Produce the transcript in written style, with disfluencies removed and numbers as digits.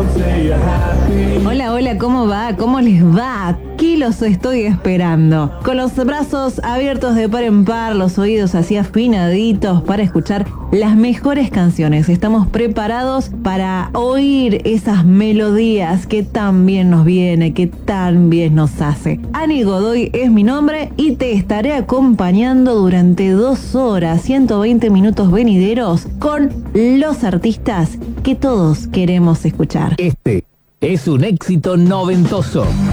Hola, hola, ¿cómo va? ¿Cómo les va? Aquí los estoy esperando. Con los brazos abiertos de par en par, los oídos así afinaditos para escuchar las mejores canciones. Estamos preparados para oír esas melodías que tan bien nos viene, que tan bien nos hace. Ani Godoy es mi nombre y te estaré acompañando durante 2 horas, 120 minutos venideros con los artistas que todos queremos escuchar. Este es un éxito noventoso.